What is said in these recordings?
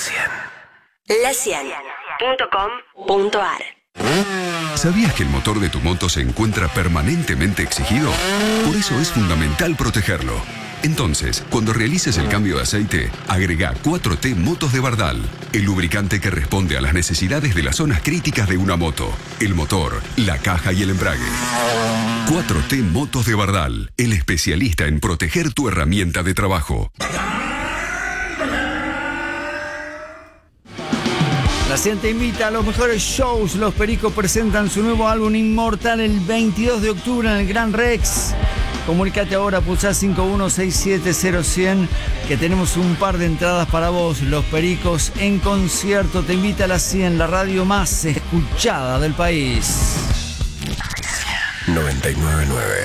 La100.com.ar. ¿Sabías que el motor de tu moto se encuentra permanentemente exigido? Por eso es fundamental protegerlo. Entonces, cuando realices el cambio de aceite, agrega 4T Motos de Bardal, el lubricante que responde a las necesidades de las zonas críticas de una moto: el motor, la caja y el embrague. 4T Motos de Bardal, el especialista en proteger tu herramienta de trabajo. La 100 te invita a los mejores shows. Los Pericos presentan su nuevo álbum Inmortal el 22 de octubre en el Gran Rex. Comunicate ahora, pulsá 51670100, que tenemos un par de entradas para vos. Los Pericos en concierto te invita a la 100, la radio más escuchada del país. 999.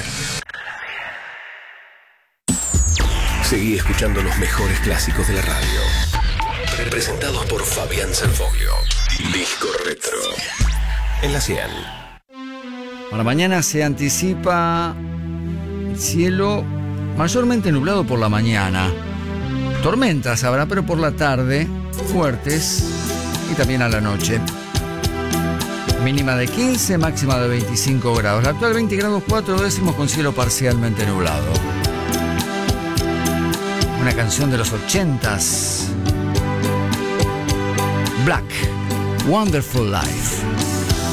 Seguí escuchando los mejores clásicos de la radio. Presentados por Fabián Sanfoglio. Disco Retro. En la 100. Para mañana se anticipa el cielo mayormente nublado por la mañana. Tormentas habrá, pero por la tarde, fuertes, y también a la noche. Mínima de 15, máxima de 25 grados. La actual 20 grados 4 décimos con cielo parcialmente nublado. Una canción de los 80s. Black, Wonderful Life.